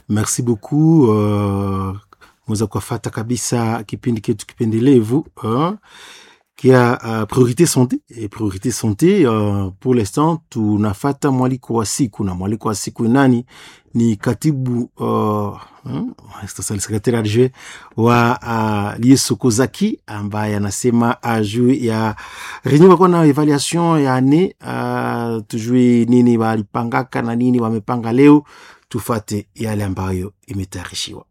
Merci beaucoup. Mweza kufuata kabisa kipindi ketu kipendelevu kia priorité santé et priorité santé. Pour l'instant tunafata mwaliko wa siku, na mwaliko wa siku nani ni katibu secrétaire adjoint wa Lie Sokozaki ambaye anasema juu ya renyo kwa na evaluation ya ane tujue nini walipangaka na nini wamepanga leo. Tufate yale ambayo imetayarishiwa.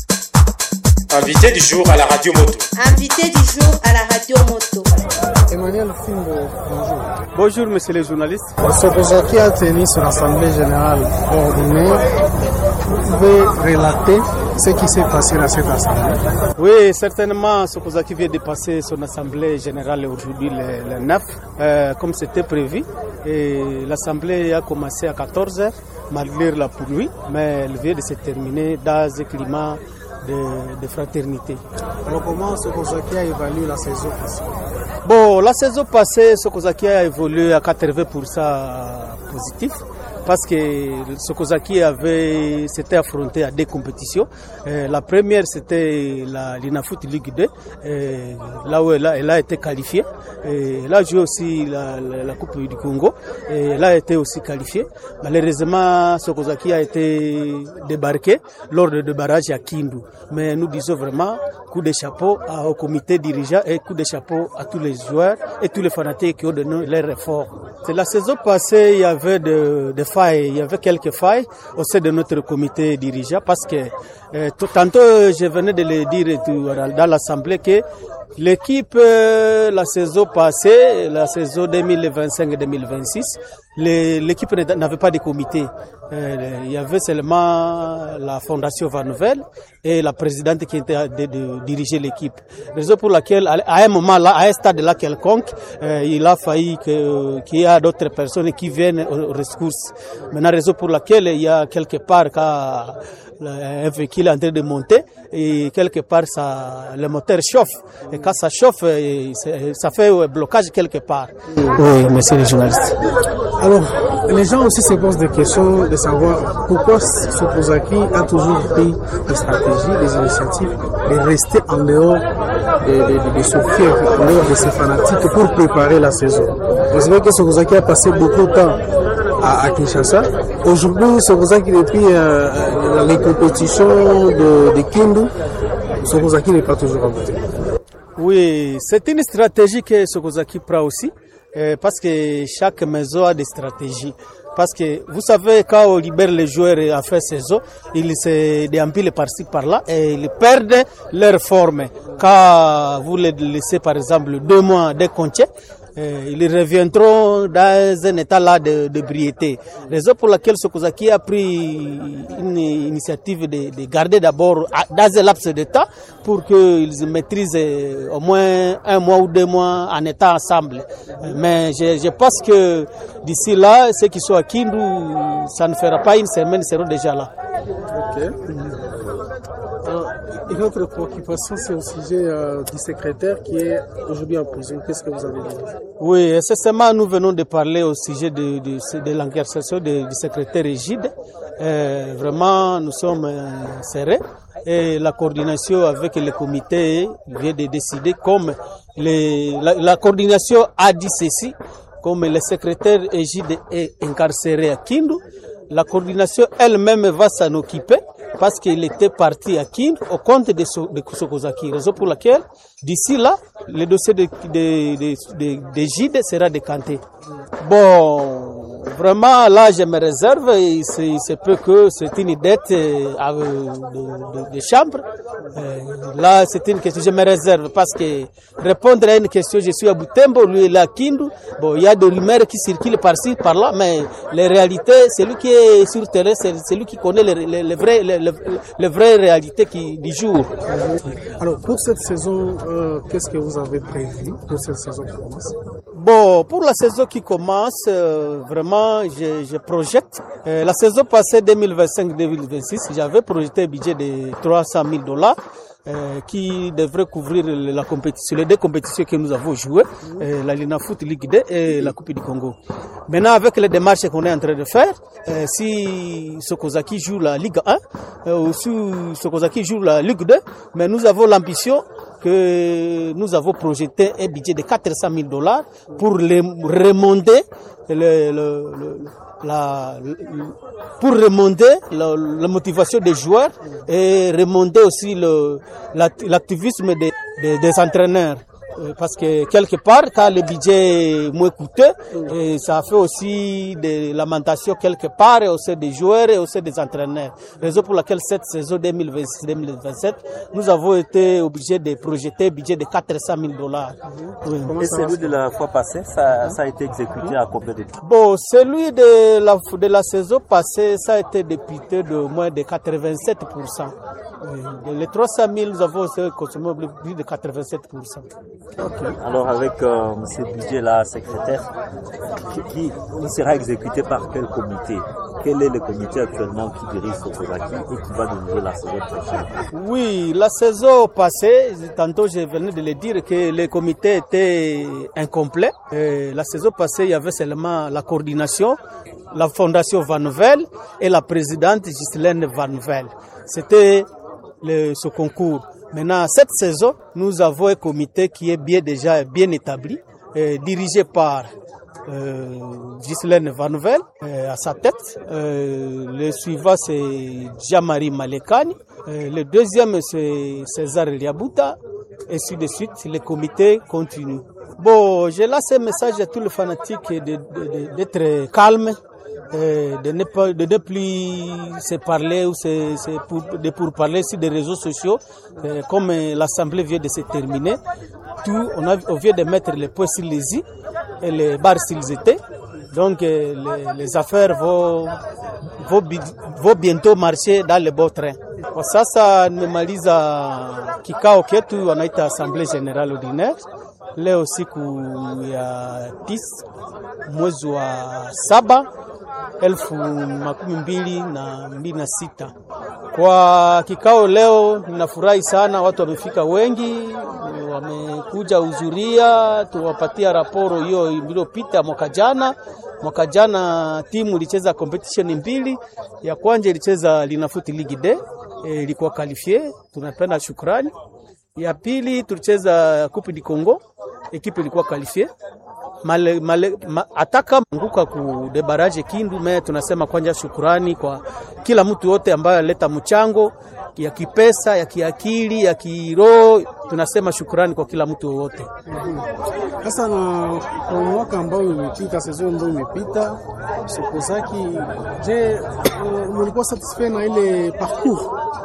Invité du jour à la radio moto. Invité du jour à la radio moto. Emmanuel Fimbo, bonjour. Bonjour, monsieur le journaliste. Sokozaki a tenu son assemblée générale ordinaire. Vous pouvez relater ce qui s'est passé dans cette assemblée? Oui, certainement, Sokozaki vient de passer son assemblée générale aujourd'hui, le 9, comme c'était prévu. Et l'assemblée a commencé à 14h, malgré la pluie, mais elle vient de se terminer dans un climat de fraternité. Alors comment Sokozaki a évalué la saison passée? Bon, la saison passée, Sokozaki a évolué à 80% positif. Parce que Sokozaki s'était affronté à deux compétitions. La première, c'était la Linafoot Ligue 2, là où elle a été qualifiée. Elle a joué aussi la Coupe du Congo, et elle a été aussi qualifiée. Malheureusement, Sokozaki a été débarqué lors de barrage à Kindu. Mais nous disons vraiment coup de chapeau au comité dirigeant et coup de chapeau à tous les joueurs et tous les fanatiques qui ont donné leur effort. C'est la saison passée, il y avait il y avait quelques failles au sein de notre comité dirigeant parce que tantôt je venais de le dire dans l'assemblée que l'équipe la saison passée, la saison 2025-2026, l'équipe n'avait pas de comité. Il y avait seulement la fondation Van Novel et la présidente qui était de diriger l'équipe. Raison pour laquelle, à un moment là, à un stade là quelconque, il a failli qu'il y a d'autres personnes qui viennent aux ressources. Maintenant, raison pour laquelle il y a quelque part quand un véhicule est en train de monter et quelque part le moteur chauffe. Et quand ça chauffe, ça fait un blocage quelque part. Oui, monsieur le journaliste. Alors, les gens aussi se posent des questions de savoir pourquoi Sokozaki a toujours pris des stratégies, des initiatives de rester en dehors de Sofia, en dehors de ses fanatiques pour préparer la saison. Vous savez que Sokozaki a passé beaucoup de temps à Kinshasa. Aujourd'hui, Sokozaki depuis les compétitions de Kindu, Sokozaki n'est pas toujours à côté. Oui, c'est une stratégie que Sokozaki prend aussi, parce que chaque maison a des stratégies. Parce que vous savez, quand on libère les joueurs en fin de saison, ils se déempilent par-ci par-là et ils perdent leur forme. Quand vous les laissez par exemple 2 mois de congé, ils reviendront dans un état là de briété. Raison pour laquelle Sokozaki a pris une initiative de garder d'abord dans un laps de temps pour qu'ils maîtrisent au moins 1 mois ou 2 mois en état ensemble. Mais je pense que d'ici là, ceux qui sont à Kindu, ça ne fera pas une semaine, ils seront déjà là. Ok. Une autre préoccupation, c'est au sujet du secrétaire qui est aujourd'hui en prison. Qu'est-ce que vous avez dit? Oui, essentiellement, nous venons de parler au sujet de l'incarcération du secrétaire Égide. Vraiment, nous sommes serrés et la coordination avec le comité vient de décider comme la coordination a dit ceci, comme le secrétaire Égide est incarcéré à Kindu, la coordination elle-même va s'en occuper parce qu'il était parti à Kindu au compte de Sokozaki. Raison pour laquelle, d'ici là, le dossier de Gide sera décanté. Bon, vraiment, là, je me réserve. C'est peu que c'est une dette de chambre. Là, c'est une question, je me réserve parce que répondre à une question, je suis à Butembo, lui, il est à Kindu. Bon, il y a des rumeurs qui circulent par-ci, par-là, mais les réalités, c'est lui qui est sur terrain, c'est lui qui connaît les vraies réalités du jour. Alors, pour cette saison, qu'est-ce que vous avez prévu pour cette saison qui commence? Bon, pour la saison qui commence, vraiment, je projette. La saison passée, 2025-2026, j'avais projeté un budget de $300,000. qui devrait couvrir la compétition, les deux compétitions que nous avons jouées, la Linafoot Ligue 2 et la Coupe du Congo. Maintenant, avec les démarches qu'on est en train de faire, si Sokozaki joue la Ligue 1 ou si Sokozaki joue la Ligue 2, mais nous avons l'ambition que nous avons projeté un budget de $400,000 pour remonter pour remonter la motivation des joueurs et remonter aussi l'activisme des entraîneurs. Parce que quelque part, quand le budget est moins coûteux, et ça fait aussi des lamentations quelque part et aussi des joueurs et aussi des entraîneurs. Raison pour laquelle cette saison 2026-2027, nous avons été obligés de projeter un budget de $400,000. Et celui de la fois passée, ça a été exécuté à combien de temps? Bon, celui de la saison passée, ça a été député de moins de 87%. Les 300,000, nous avons consommé plus de 87%. Okay. Alors avec ce budget-là, secrétaire, qui sera exécuté par quel comité? Quel est le comité actuellement qui dirige Sokozaki et qui va diriger la saison prochaine? Oui, la saison passée, tantôt je venais de le dire que le comité était incomplet. La saison passée, il y avait seulement la coordination, la fondation Van Vel et la présidente Ghislaine Van Vel. C'était ce concours. Maintenant, cette saison, nous avons un comité qui est déjà bien établi, dirigé par Ghislaine Van Vel à sa tête. Le suivant, c'est Jean-Marie Malekani. Le deuxième, c'est César Liabouta. Et ainsi de suite, le comité continue. Bon, je laisse un message à tous les fanatiques d'être calmes. De ne plus se parler ou pour parler sur des réseaux sociaux, comme l'assemblée vient de se terminer. On vient de mettre les points sur les i et les barres sur les étaient. Donc les affaires vont bientôt marcher dans le bon train. Kwa sasa nimemaliza kikao ketu wanaita assemblée générale ordinaire leo siku ya 10 mwezi wa 7 2026. Kwa kikao leo ninafurahi sana, watu wamefika wengi, wamekuja uzuria, tuwapatia raporo hiyo iliyopita mwaka jana. Mwaka jana timu ilicheza competition mbili, ya kwanza ilicheza Linafoot Ligue 2, ilikuwa qualifié, tunapenda shukrani. Ya pili tulicheza Coupe du Congo, ekipe ilikuwa qualifié. Ataka nguka ku debaraje Kindu, tunasema kwanza shukrani kwa kila mtu wote ambaye aleta mchango ya kipesa, ya kiakili, ya kiroho. Tunasema shukrani kwa kila mtu wote. Sasa na kwa mwaka ambao umepita, sezon ambayo imepita, Sokozaki, je, mlikuwa satisfait na ile parcours?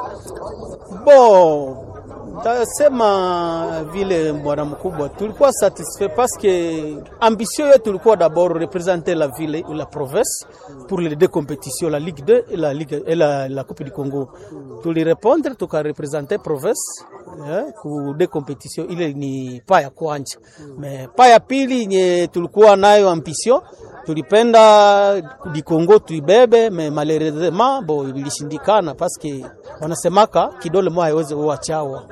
Bon, tasema vile bwana mkubwa tulikuwa satisfait parce que ambition yetu tulikuwa d'abord représenter la ville ou la province pour les deux compétitions, la Ligue 2 et la Coupe du Congo. Tuli répondre tuka représenter province ku deux compétitions, ile ni pa ya kwanza. Mais pa ya pili nye tulikuwa nayo ambition, tulipenda di Congo tuibebe, mais malheureusement bo ilishindikana parce que wanasemaka kidole moja haiwezi kuachawa.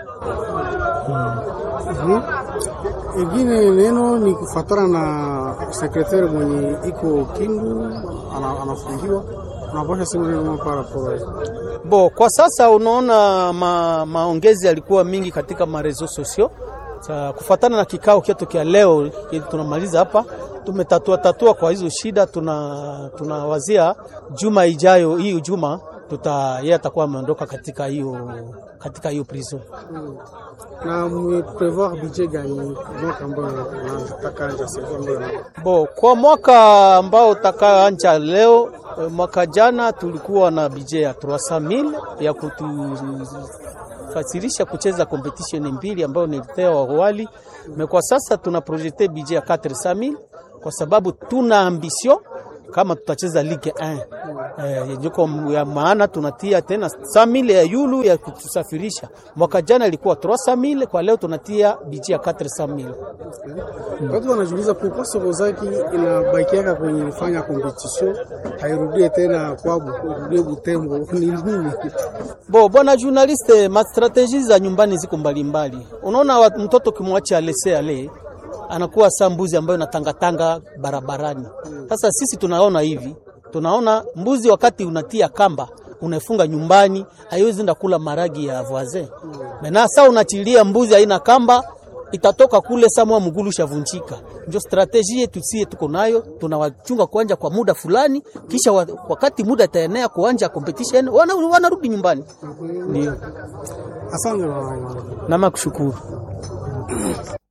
Ingine neno ni kufatana na sekretari mwenye iko Kindu anafungiwa, unapasha sema neno para pole. Bo, kwa sasa unaona maongezi yalikuwa mingi katika marezo sosio. Kufatana na kikao kietu kia leo tunamaliza hapa, tumetatua kwa hizo shida. Tunawazia juma ijayo, hii juma yeye atakuwa ameondoka katika hiyo prison. Na mweprevoir budget gani mwaka ambao unataka saison? Bo, kwa mwaka ambao utakaanza leo, mwaka jana tulikuwa na budget ya 300,000 ya kutufasirisha kucheza competition mbili ambayo nilitoa awali. Kwa sasa tuna projete budget ya 400,000 kwa sababu tuna ambition kama tutacheza Ligue 1 yenjeko ya maana tunatia tena 100,000 ya yulu ya kutusafirisha. Mwaka jana ilikuwa 300,000, kwa leo tunatia bidii ya 400,000. Watu wanajiuliza kwa Sokozaki inabakiaka kwenye fanya competition hairudie tena kwa kurudie Butembo ni nini? Bwana journaliste, ma strategies za nyumbani ziko mbalimbali. Unaona mtoto kimwacha ale anakuwa sambuzi ambayo inatangatanga barabarani. Sasa sisi tunaona hivi, tunaona mbuzi wakati unatia kamba unafunga nyumbani haiwezi ndakula maragi ya voisin. Na sasa unachilia mbuzi haina kamba itatoka kule samwa mgulu shavunjika. Ndio strategy yetu sisi tuko nayo, tunawachunga kuanja kwa muda fulani kisha wakati muda itaenea kuanja competition wanarudi nyumbani. Ndio. Asante na makushukuru.